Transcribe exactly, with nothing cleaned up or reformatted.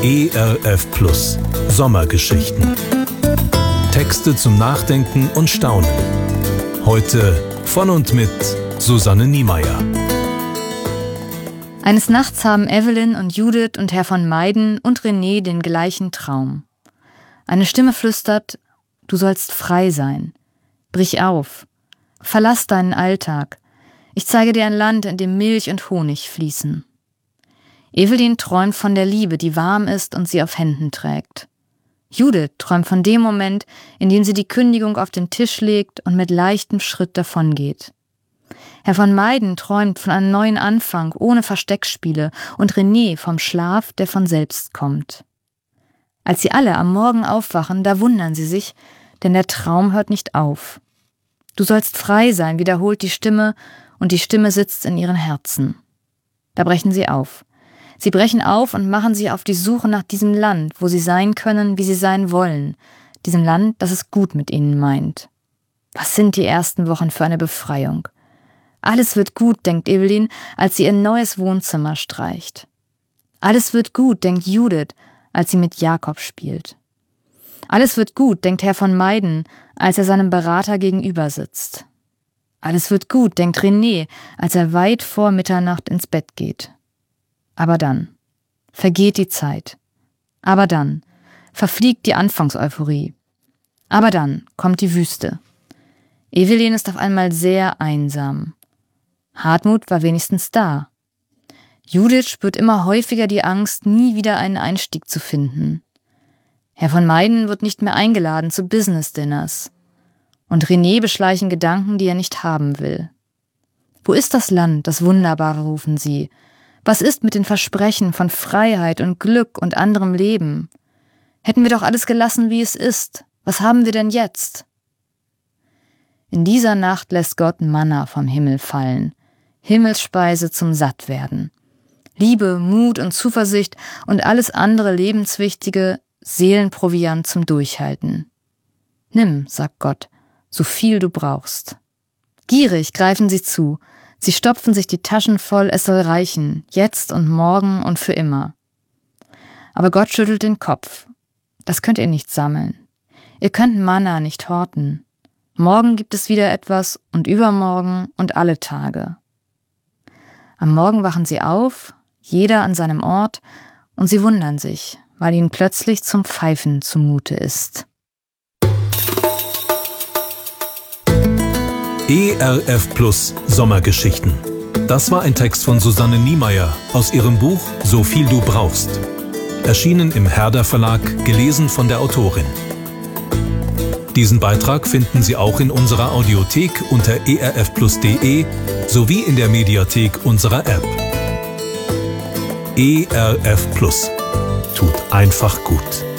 E R F Plus Sommergeschichten. Texte zum Nachdenken und Staunen. Heute von und mit Susanne Niemeyer. Eines Nachts haben Evelyn und Judith und Herr von Meiden und René den gleichen Traum. Eine Stimme flüstert: Du sollst frei sein. Brich auf. Verlass deinen Alltag. Ich zeige dir ein Land, in dem Milch und Honig fließen. Evelyn träumt von der Liebe, die warm ist und sie auf Händen trägt. Judith träumt von dem Moment, in dem sie die Kündigung auf den Tisch legt und mit leichtem Schritt davongeht. Herr von Meiden träumt von einem neuen Anfang, ohne Versteckspiele, und René vom Schlaf, der von selbst kommt. Als sie alle am Morgen aufwachen, da wundern sie sich, denn der Traum hört nicht auf. Du sollst frei sein, wiederholt die Stimme, und die Stimme sitzt in ihren Herzen. Da brechen sie auf. Sie brechen auf und machen sich auf die Suche nach diesem Land, wo sie sein können, wie sie sein wollen. Diesem Land, das es gut mit ihnen meint. Was sind die ersten Wochen für eine Befreiung? Alles wird gut, denkt Evelyn, als sie ihr neues Wohnzimmer streicht. Alles wird gut, denkt Judith, als sie mit Jakob spielt. Alles wird gut, denkt Herr von Meiden, als er seinem Berater gegenüber sitzt. Alles wird gut, denkt René, als er weit vor Mitternacht ins Bett geht. Aber dann vergeht die Zeit. Aber dann verfliegt die Anfangseuphorie. Aber dann kommt die Wüste. Evelyn ist auf einmal sehr einsam. Hartmut war wenigstens da. Judith spürt immer häufiger die Angst, nie wieder einen Einstieg zu finden. Herr von Meiden wird nicht mehr eingeladen zu Business-Dinners. Und René beschleichen Gedanken, die er nicht haben will. Wo ist das Land, das Wunderbare, rufen sie. Was ist mit den Versprechen von Freiheit und Glück und anderem Leben? Hätten wir doch alles gelassen, wie es ist. Was haben wir denn jetzt? In dieser Nacht lässt Gott Manna vom Himmel fallen. Himmelsspeise zum Sattwerden. Liebe, Mut und Zuversicht und alles andere Lebenswichtige, Seelenproviant zum Durchhalten. Nimm, sagt Gott, so viel du brauchst. Gierig greifen sie zu. Sie stopfen sich die Taschen voll, es soll reichen, jetzt und morgen und für immer. Aber Gott schüttelt den Kopf. Das könnt ihr nicht sammeln. Ihr könnt Manna nicht horten. Morgen gibt es wieder etwas und übermorgen und alle Tage. Am Morgen wachen sie auf, jeder an seinem Ort, und sie wundern sich, weil ihnen plötzlich zum Pfeifen zumute ist. E R F Plus Sommergeschichten. Das war ein Text von Susanne Niemeyer aus ihrem Buch So viel du brauchst. Erschienen im Herder Verlag, gelesen von der Autorin. Diesen Beitrag finden Sie auch in unserer Audiothek unter e r f plus punkt de sowie in der Mediathek unserer App. E R F Plus. Tut einfach gut.